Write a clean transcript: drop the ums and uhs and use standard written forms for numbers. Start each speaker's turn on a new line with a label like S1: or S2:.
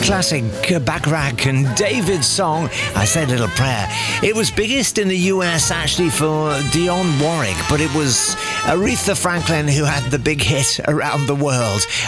S1: classic Bacharach and David's song, I Said a Little Prayer. It was biggest in the US actually for Dionne Warwick, but it was Aretha Franklin who had the big hit around the world.